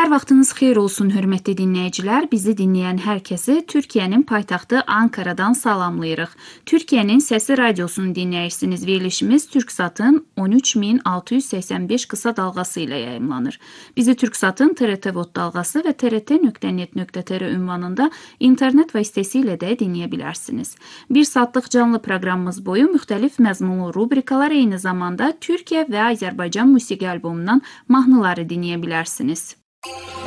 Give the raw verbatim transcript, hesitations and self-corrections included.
Hər vaxtınız xeyir olsun, hörmətli dinləyicilər. Bizi dinləyən hər kəsi Türkiyənin paytaxtı Ankaradan salamlayırıq. Türkiyənin Səsi Radiosunun dinləyirsiniz. Verilişimiz Türksatın on üç min altı yüz səksən beş qısa dalğası ilə yayımlanır. Bizi Türksatın T R T Vod dalğası və T R T nöqtə net nöqtə T R ünvanında internet vasitəsilə də dinləyə bilərsiniz. Bir saatlıq canlı proqramımız boyu müxtəlif məzmunlu rubrikalar, eyni zamanda Türkiyə və Azərbaycan musiqi albomundan mahnıları dinləyə bilərsiniz.